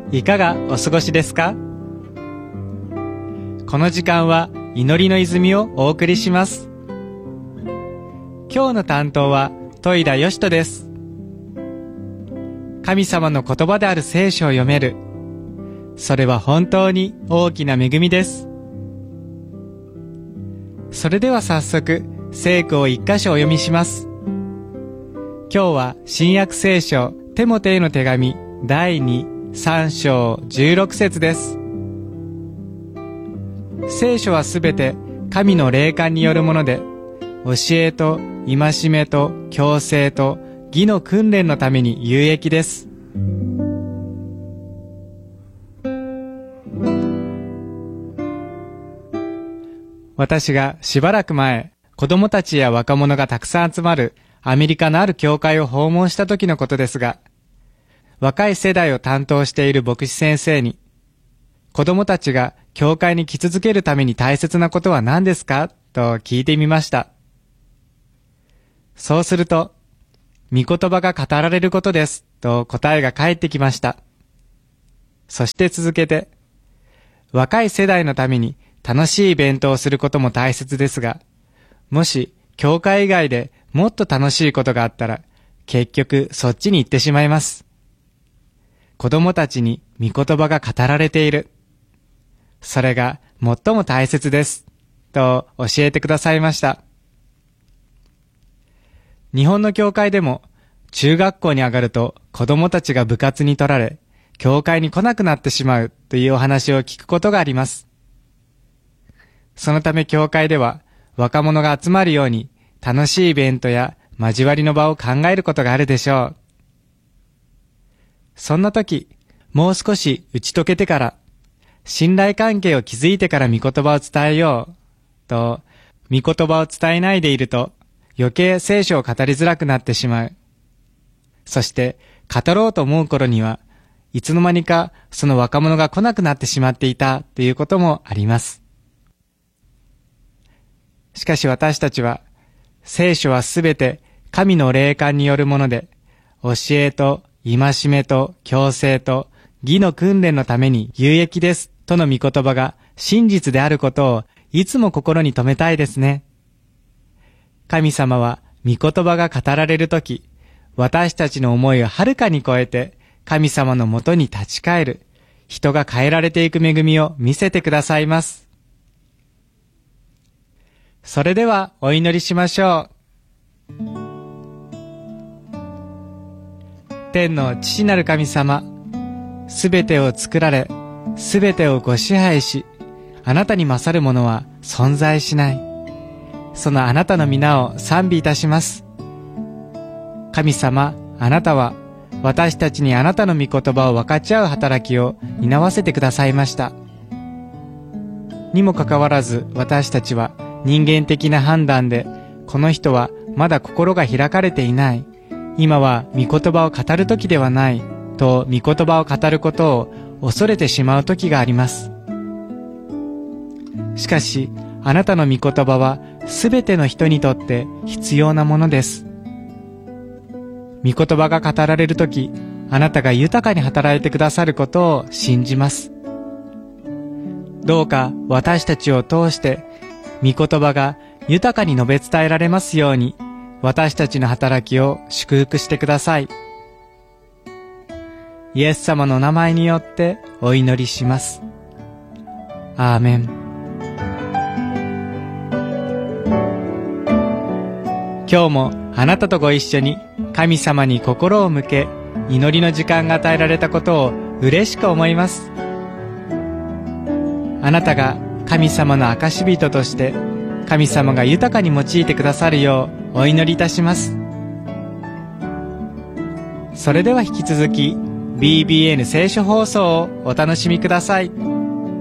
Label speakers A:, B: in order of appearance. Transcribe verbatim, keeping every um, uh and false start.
A: いかがお過ごしですか？この時間は祈りの泉をお送りします。今日の担当は戸井田義人です。神様の言葉である聖書を読める。それは本当に大きな恵みです。それでは早速、聖句を一箇所お読みします。今日は新約聖書テモテへの手紙だいに、さん章じゅうろく節です。聖書はすべて神の霊感によるもので、教えと戒めと矯正と義の訓練のために有益です。私がしばらく前、子供たちや若者がたくさん集まるアメリカのある教会を訪問した時のことですが、若い世代を担当している牧師先生に、子供たちが教会に来続けるために大切なことは何ですかと聞いてみました。そうすると、御言葉が語られることですと答えが返ってきました。そして続けて、若い世代のために楽しいイベントをすることも大切ですが、もし教会以外でもっと楽しいことがあったら、結局そっちに行ってしまいます。子供たちに御言葉が語られている。それが最も大切です。と教えてくださいました。日本の教会でも中学校に上がると子供たちが部活に取られ、教会に来なくなってしまうというお話を聞くことがあります。そのため教会では若者が集まるように楽しいイベントや交わりの場を考えることがあるでしょう。そんな時、もう少し打ち解けてから、信頼関係を築いてから御言葉を伝えよう、と、御言葉を伝えないでいると、余計聖書を語りづらくなってしまう。そして、語ろうと思う頃には、いつの間にかその若者が来なくなってしまっていたということもあります。しかし私たちは、聖書はすべて神の霊感によるもので、教えと戒めと矯正と義の訓練のために有益ですとの御言葉が真実であることをいつも心に留めたいですね。神様は御言葉が語られるとき、私たちの思いをはるかに超えて神様のもとに立ち返る、人が変えられていく恵みを見せてくださいます。それではお祈りしましょう。天の父なる神様、すべてを作られ、すべてをご支配し、あなたに勝るものは存在しない。そのあなたの皆を賛美いたします。神様、あなたは私たちにあなたの御言葉を分かち合う働きを担わせてくださいました。にもかかわらず私たちは人間的な判断で、この人はまだ心が開かれていない。今は御言葉を語る時ではないと御言葉を語ることを恐れてしまう時があります。しかしあなたの御言葉はすべての人にとって必要なものです。御言葉が語られる時、あなたが豊かに働いてくださることを信じます。どうか私たちを通して御言葉が豊かに述べ伝えられますように、私たちの働きを祝福してください。イエス様の名前によってお祈りします。アーメン。今日もあなたとご一緒に神様に心を向け、祈りの時間が与えられたことを嬉しく思います。あなたが神様の証人として、神様が豊かに用いてくださるようお祈りいたします。それでは引き続き ビービーエヌ 聖書放送をお楽しみください。